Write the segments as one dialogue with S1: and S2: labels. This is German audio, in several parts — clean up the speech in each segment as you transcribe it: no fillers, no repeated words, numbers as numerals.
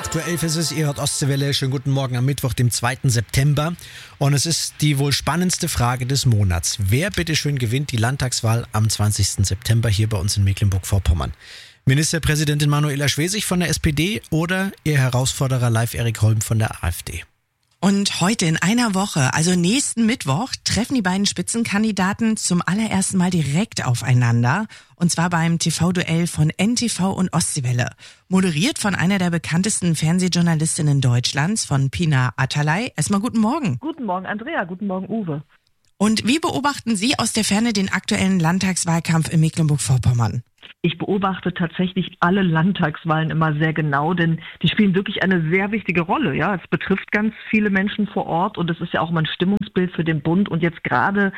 S1: 8.11 Uhr ist es, ihr hört Ostseewelle. Schönen guten Morgen am Mittwoch, dem 2. September. Und es ist die wohl spannendste Frage des Monats. Wer bitteschön gewinnt die Landtagswahl am 20. September hier bei uns in Mecklenburg-Vorpommern? Ministerpräsidentin Manuela Schwesig von der SPD oder ihr Herausforderer Live Erik Holm von der AfD?
S2: Und heute in einer Woche, also nächsten Mittwoch, treffen die beiden Spitzenkandidaten zum allerersten Mal direkt aufeinander. Und zwar beim TV-Duell von NTV und Ostseewelle. Moderiert von einer der bekanntesten Fernsehjournalistinnen Deutschlands, von Pina Atalay. Erstmal guten Morgen.
S3: Guten Morgen, Andrea. Guten Morgen, Uwe.
S2: Und wie beobachten Sie aus der Ferne den aktuellen Landtagswahlkampf in Mecklenburg-Vorpommern?
S3: Ich beobachte tatsächlich alle Landtagswahlen immer sehr genau, denn die spielen wirklich eine sehr wichtige Rolle. Ja, es betrifft ganz viele Menschen vor Ort und es ist ja auch mal ein Stimmungsbild für den Bund und jetzt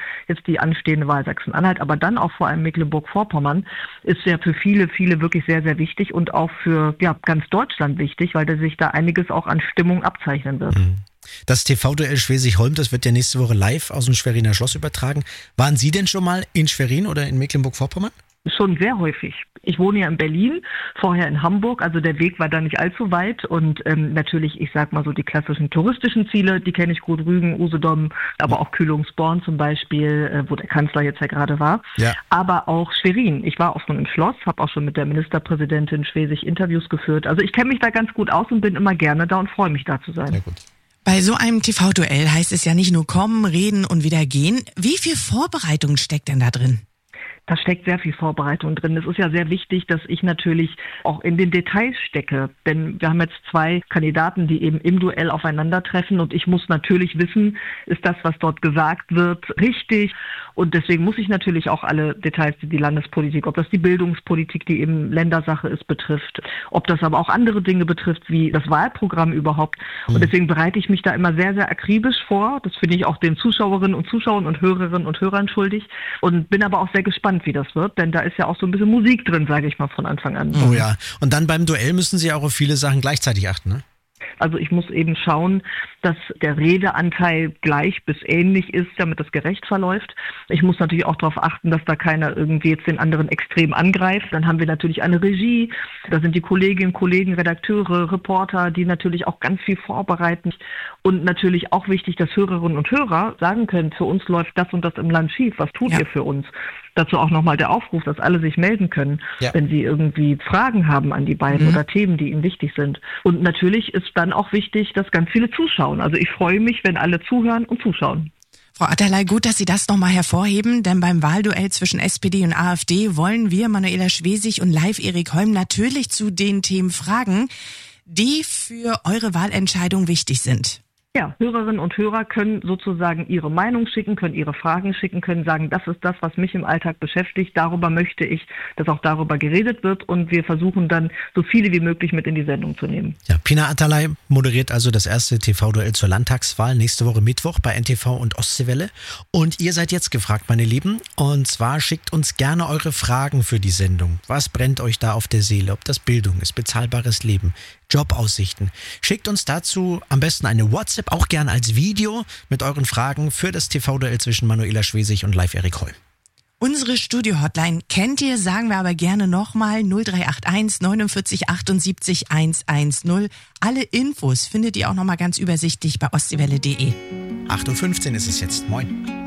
S3: die anstehende Wahl Sachsen-Anhalt, aber dann auch vor allem Mecklenburg-Vorpommern ist ja für viele wirklich sehr, sehr wichtig und auch für ganz Deutschland wichtig, weil da sich da einiges auch an Stimmung abzeichnen wird.
S1: Das TV-Duell Schwesig-Holm, das wird ja nächste Woche live aus dem Schweriner Schloss übertragen. Waren Sie denn schon mal in Schwerin oder in Mecklenburg-Vorpommern?
S3: Schon sehr häufig. Ich wohne ja in Berlin, vorher in Hamburg, also der Weg war da nicht allzu weit und natürlich, ich sag mal so die klassischen touristischen Ziele, die kenne ich gut, Rügen, Usedom, aber auch Kühlungsborn zum Beispiel, wo der Kanzler jetzt ja gerade war, aber auch Schwerin. Ich war auch schon im Schloss, habe auch schon mit der Ministerpräsidentin Schwesig Interviews geführt, also ich kenne mich da ganz gut aus und bin immer gerne da und freue mich da zu sein.
S1: Sehr gut.
S2: Bei so einem TV-Duell heißt es ja nicht nur kommen, reden und wieder gehen. Wie viel Vorbereitung steckt denn da drin?
S3: Da steckt sehr viel Vorbereitung drin. Es ist ja sehr wichtig, dass ich natürlich auch in den Details stecke. Denn wir haben jetzt zwei Kandidaten, die eben im Duell aufeinandertreffen. Und ich muss natürlich wissen, ist das, was dort gesagt wird, richtig? Und deswegen muss ich natürlich auch alle Details, die Landespolitik, ob das die Bildungspolitik, die eben Ländersache ist, betrifft, ob das aber auch andere Dinge betrifft, wie das Wahlprogramm überhaupt. Und deswegen bereite ich mich da immer sehr, sehr akribisch vor. Das finde ich auch den Zuschauerinnen und Zuschauern und Hörerinnen und Hörern schuldig. Und bin aber auch sehr gespannt, wie das wird, denn da ist ja auch so ein bisschen Musik drin, sage ich mal von Anfang an.
S1: Oh ja, und dann beim Duell müssen Sie auch auf viele Sachen gleichzeitig achten, ne?
S3: Also ich muss eben schauen, dass der Redeanteil gleich bis ähnlich ist, damit das gerecht verläuft. Ich muss natürlich auch darauf achten, dass da keiner irgendwie jetzt den anderen extrem angreift. Dann haben wir natürlich eine Regie, da sind die Kolleginnen, Kollegen, Redakteure, Reporter, die natürlich auch ganz viel vorbereiten. Und natürlich auch wichtig, dass Hörerinnen und Hörer sagen können, für uns läuft das und das im Land schief, was tut ihr für uns? Dazu auch nochmal der Aufruf, dass alle sich melden können, wenn sie irgendwie Fragen haben an die beiden oder Themen, die ihnen wichtig sind. Und natürlich ist dann auch wichtig, dass ganz viele zuschauen. Also ich freue mich, wenn alle zuhören und zuschauen.
S2: Frau Atalay, gut, dass Sie das nochmal hervorheben, denn beim Wahlduell zwischen SPD und AfD wollen wir Manuela Schwesig und Live Erik Holm natürlich zu den Themen fragen, die für eure Wahlentscheidung wichtig sind.
S3: Ja, Hörerinnen und Hörer können sozusagen ihre Meinung schicken, können ihre Fragen schicken, können sagen, das ist das, was mich im Alltag beschäftigt. Darüber möchte ich, dass auch darüber geredet wird und wir versuchen dann, so viele wie möglich mit in die Sendung zu nehmen.
S1: Ja, Pina Atalay moderiert also das erste TV-Duell zur Landtagswahl nächste Woche Mittwoch bei NTV und Ostseewelle. Und ihr seid jetzt gefragt, meine Lieben. Und zwar schickt uns gerne eure Fragen für die Sendung. Was brennt euch da auf der Seele? Ob das Bildung ist, bezahlbares Leben, Jobaussichten. Schickt uns dazu am besten eine WhatsApp, auch gerne als Video mit euren Fragen für das TV-Duell zwischen Manuela Schwesig und Live Erik Holm.
S2: Unsere Studio-Hotline kennt ihr, sagen wir aber gerne nochmal 0381 49 78 110. Alle Infos findet ihr auch nochmal ganz übersichtlich bei ostseewelle.de.
S1: 8.15 Uhr ist es jetzt. Moin.